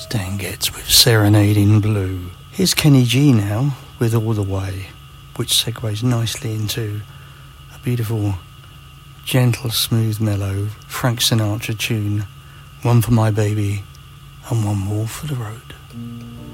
Stan Getz with Serenade in Blue. Here's Kenny G now with All the Way, which segues nicely into a beautiful, gentle, smooth, mellow Frank Sinatra tune. One for my baby and one more for the road.